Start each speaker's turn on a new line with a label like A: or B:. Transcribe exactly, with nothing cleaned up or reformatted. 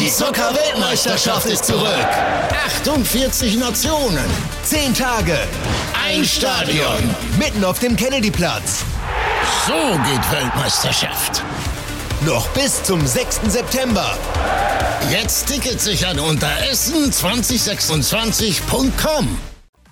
A: Die Zucker-Weltmeisterschaft ist zurück. achtundvierzig Nationen.
B: Zehn Tage.
A: Ein Stadion.
B: Mitten auf dem Kennedyplatz.
A: So geht Weltmeisterschaft.
B: Noch bis zum sechsten September.
A: Jetzt Tickets sichern unter essen zwanzig sechsundzwanzig punkt com.